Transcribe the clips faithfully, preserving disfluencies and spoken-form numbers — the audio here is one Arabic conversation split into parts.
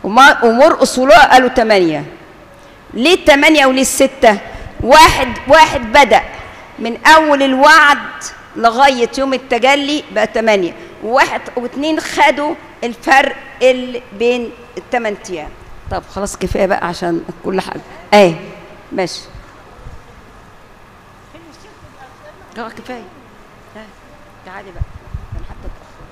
ومرقس ولوقا قالوا تمانية. ليه التمانية وليه الستة؟ واحد واحد بدأ من أول الوعد لغاية يوم التجلي بقى تمانية، وواحد واثنين خدوا الفرق اللي بين الثمان أيام. طب خلاص كفاية بقى عشان كل حاجة. ايه ماشي. اه كفاية. ها تعالي بقى أنا حتى اتأخرت.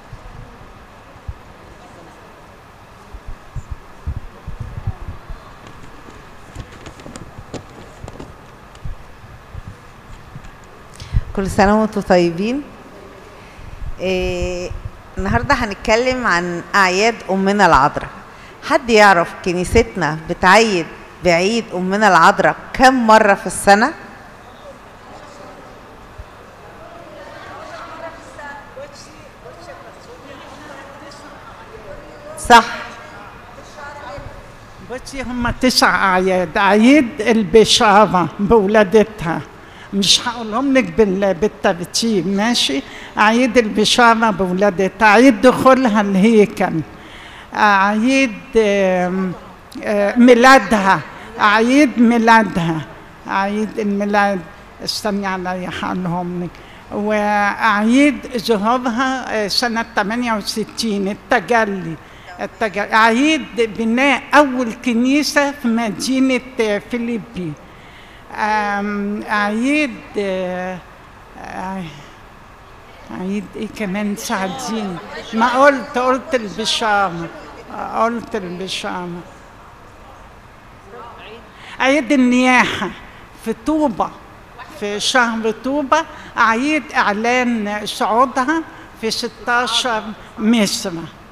كل سنة وانتم طيبين. إيه النهارده هنتكلم عن أعياد أمنا العذراء. حد يعرف كنيستنا بتعيد بعيد أمنا العذراء كم مرة في السنة؟ صح. بصي هم تسع أعياد. عيد البشارة بولادتها، مش هقولهم لك بالترتيب، ماشي؟ عيد البشارة بولادتها، عيد دخولها الهيكل، عيد ميلادها، عيد ميلادها، عيد الميلاد، استني علي هقولهم لك، وعيد ظهورها سنة ثمانية وستين، التجلي، التجلي، عيد بناء أول كنيسة في مدينة فيليبي، عيد عيد ايه كمان ساعدين؟ ما قلت قلت البشارة، قلت البشارة. عيد النياحة في طوبة في شهر طوبة، عيد إعلان صعودها في ستاشر مصر.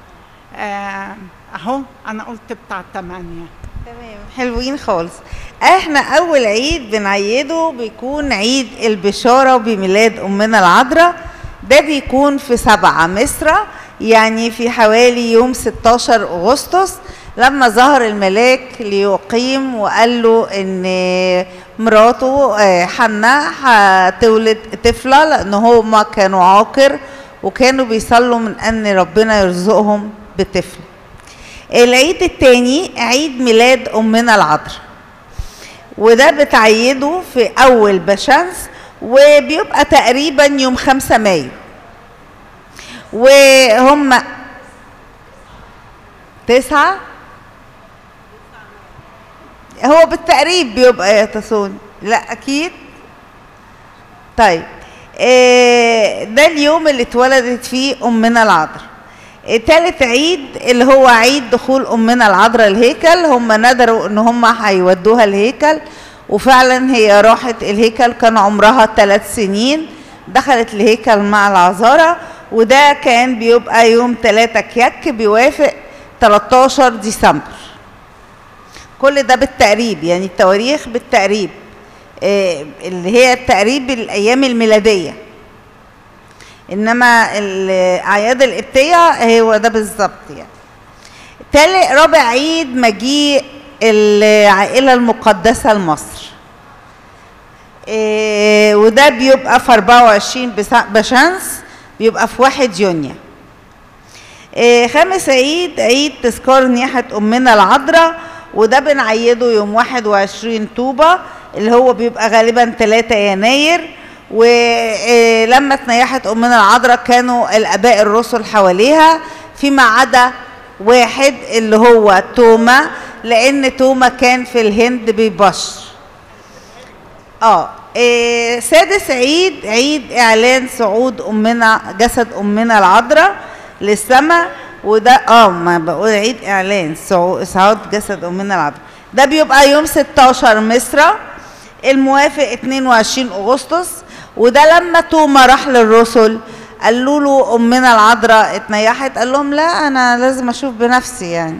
أهو أنا قلت بتاع تمانية. تمام، حلوين خالص. احنا اول عيد بنعيده بيكون عيد البشارة بميلاد امنا العذراء، ده بيكون في سبعة مصر، يعني في حوالي يوم ستاشر اغسطس، لما ظهر الملاك ليقيم وقال له ان مراته حنا هتولد طفلة، لان هما كانوا عاقر وكانوا بيصلوا من ان ربنا يرزقهم بطفل. العيد الثاني عيد ميلاد أمنا العذراء، وده بتعيده في أول بشمس، وبيبقى تقريبا يوم خمسة مايو، وهم تسعة، هو بالتقريب بيبقى يا تسوني؟ لا أكيد. طيب ده اليوم اللي اتولدت فيه أمنا العذراء. تالت عيد اللي هو عيد دخول أمنا العذراء الهيكل، هم ندروا ان هم هيودوها الهيكل، وفعلا هي راحت الهيكل، كان عمرها ثلاث سنين، دخلت الهيكل مع العذارى، وده كان بيبقى يوم ثلاثة كياك، بيوافق تلتاشر ديسمبر. كل ده بالتقريب، يعني التواريخ بالتقريب، اللي هي التقريب الأيام الميلادية، انما الاعياد القبطيه هو ده بالظبط. يعني تالت رابع عيد مجيء العائله المقدسه لمصر، إيه وده بيبقى في أربعة وعشرين بشمس، بيبقى في واحد يونيو. إيه خامس عيد عيد تذكار نياحه امنا العذراء، وده بنعيده يوم واحد وعشرين طوبه، اللي هو بيبقى غالبا ثلاثة يناير. ولما تنيحت أمنا العذراء كانوا الآباء الرسل حواليها، فيما عدا واحد اللي هو توما، لأن توما كان في الهند بيبشر. اه إيه سادس عيد عيد إعلان صعود أمنا جسد أمنا العذراء للسماء، وده اه ما بقول عيد إعلان صعود جسد أمنا العذراء، ده بيبقى يوم ستاشر مصر، الموافق اتنين وعشرين أغسطس. وده لما توما راح للرسل قالوا له أمنا العذراء اتنيحت، قال لهم لا أنا لازم أشوف بنفسي يعني.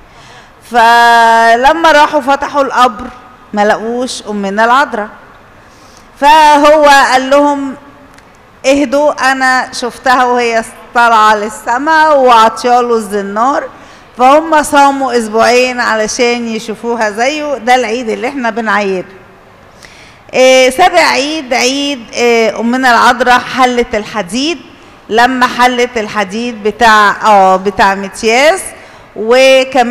فلما راحوا فتحوا القبر ما لقوش أمنا العذراء، فهو قال لهم اهدوا، أنا شفتها وهي طالعة للسماء وعطياله الزنار، فهم صاموا أسبوعين علشان يشوفوها زيه. ده العيد اللي احنا بنعيده. إيه سابع عيد عيد إيه أمنا العذراء حلت الحديد، لما حلت الحديد بتاع اه بتاع متياس، وكمان